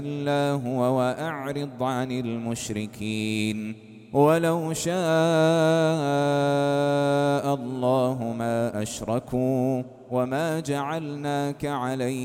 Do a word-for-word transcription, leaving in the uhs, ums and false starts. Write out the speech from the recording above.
إلا هو وأعرض عن المشركين ولو شاء الله ما أشركوا وما جعلناك عليهم